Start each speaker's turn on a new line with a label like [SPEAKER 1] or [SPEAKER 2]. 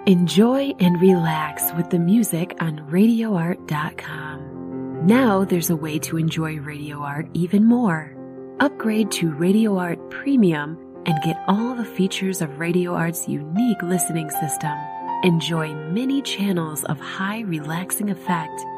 [SPEAKER 1] Enjoy and relax with the music on RadioArt.com. Now there's a way to enjoy Radio Art even more. Upgrade to Radio Art Premium and get all the features of Radio Art's unique listening system. Enjoy many channels of high relaxing effect